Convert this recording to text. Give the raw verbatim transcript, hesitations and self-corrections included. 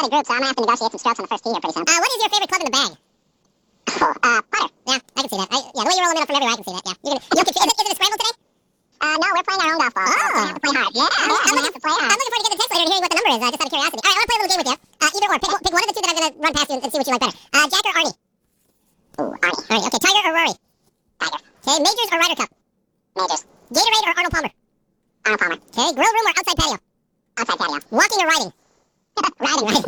already grouped, so I'm gonna have to negotiate some strokes on the first tee here pretty soon. Uh, what is your favorite club in the bag? Oh, uh, putter. Yeah, I can see that. I, yeah, the way you're rolling it up from everywhere, I can see that. Yeah, you're gonna. You're confused. Is, it, is it a scramble today? Uh, no, we're playing our own golf ball. Oh. So we're gonna have to play hard. Yeah, I'm, yeah, I'm, we're looking, gonna have to play hard. I'm looking forward to getting the text later and hearing what the number is, uh, just out of curiosity. All right, I want to play a little game with you. Uh, either or. Pick, pick one of the two that I'm gonna run past you and, and see what you like better. Uh, Jack or Arnie? Ooh, Arnie. Arnie. Okay, Tiger or Rory? Tiger. Okay, Majors or Ryder Cup? Majors. Gatorade or Arnold Palmer? Arnold Palmer. Okay, grill room or outside patio? Outside patio. Walking or riding? Riding. Riding.